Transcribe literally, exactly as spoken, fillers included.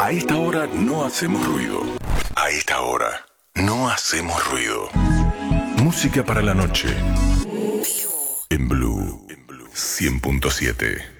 A esta hora no hacemos ruido. A esta hora no hacemos ruido. Música para la noche. En Blue cien punto siete.